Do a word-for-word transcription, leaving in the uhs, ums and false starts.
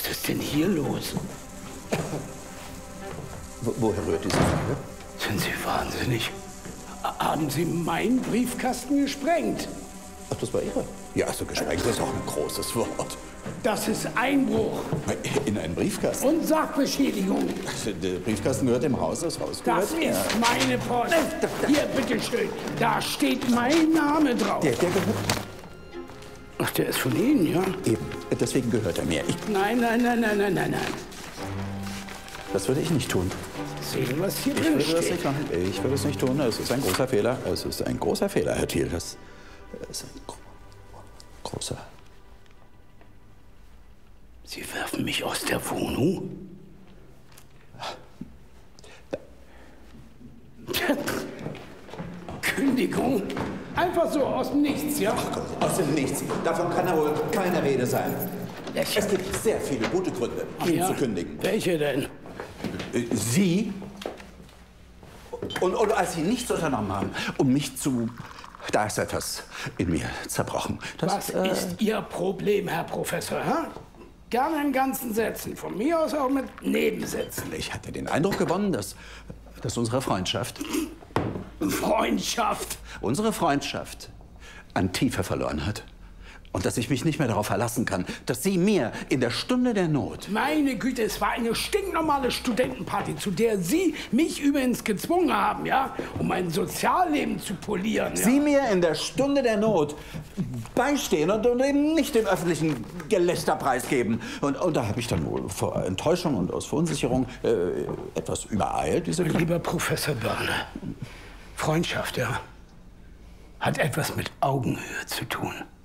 ist denn hier los? Wo, woher rührt diese Frage? Sind Sie wahnsinnig? Haben Sie meinen Briefkasten gesprengt? Ach, das war Ihre? Ja, also gesprengt ist auch ein großes Wort. Das ist Einbruch. In einen Briefkasten? Und Sachbeschädigung. Also, der Briefkasten gehört dem Haus, das Haus gehört Das mir. ist meine Post. Hier, bitteschön. Da steht mein Name drauf. Der, der gehört... Ach, der ist von Ihnen, ja? Eben, deswegen gehört er mir. Ich, Nein, nein, nein, nein, nein, nein, nein. das würde ich nicht tun. Sehen, was hier Ich drin würde das steht. nicht machen. Ich würde es nicht tun. Es ist ein großer Fehler. Es ist ein großer Fehler, Herr Thiel. Das ist ein gro großer... Sie werfen mich aus der Wohnung? Kündigung? Einfach so aus dem Nichts, ja? Ach Gott, aus dem Nichts. Davon kann ja wohl keine Rede sein. Es gibt sehr viele gute Gründe, ihn ja? zu kündigen. Welche denn? Äh, Sie? Und, und als Sie nichts unternommen haben, um mich zu... Da ist etwas in mir zerbrochen. Das, Was äh, ist Ihr Problem, Herr Professor? Hä? Gerne in ganzen Sätzen. Von mir aus auch mit Nebensätzen. Ich hatte den Eindruck gewonnen, dass, dass unsere Freundschaft... Freundschaft? Unsere Freundschaft an Tiefe verloren hat. Und dass ich mich nicht mehr darauf verlassen kann, dass Sie mir in der Stunde der Not... Meine Güte, es war eine stinknormale Studentenparty, zu der Sie mich übrigens gezwungen haben, ja? Um mein Sozialleben zu polieren, ja? Sie mir in der Stunde der Not beistehen und, und eben nicht dem öffentlichen Gelächter preisgeben. Und, und da habe ich dann wohl vor Enttäuschung und aus Verunsicherung äh, etwas übereilt, diese... Mein lieber Professor Börne, Freundschaft, ja, hat etwas mit Augenhöhe zu tun.